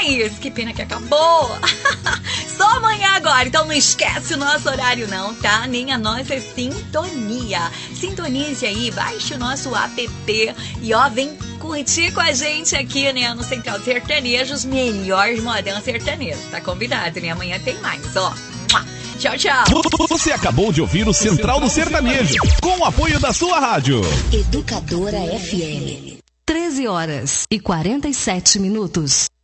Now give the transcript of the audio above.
isso, que pena que acabou. Só amanhã agora, então não esquece o nosso horário não, tá? Nem a nossa sintonia. Sintonize aí, baixe o nosso app e ó, vem curtir com a gente aqui, né, no Central Sertanejo, os melhores modão sertanejo. Tá combinado, né? Amanhã tem mais, ó. Tchau, tchau. Você acabou de ouvir o Central do Sertanejo, com o apoio da sua rádio. Educadora FM. 13h47.